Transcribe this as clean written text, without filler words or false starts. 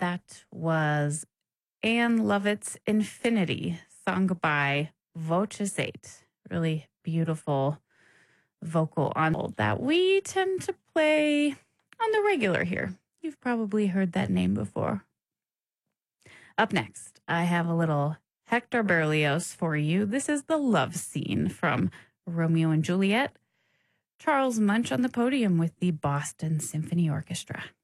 That was Anne Lovett's Infinity, sung by Voces 8. Really beautiful vocal ensemble that we tend to play on the regular here. You've probably heard that name before. Up next, I have a little Hector Berlioz for you. This is the love scene from Romeo and Juliet. Charles Munch on the podium with the Boston Symphony Orchestra.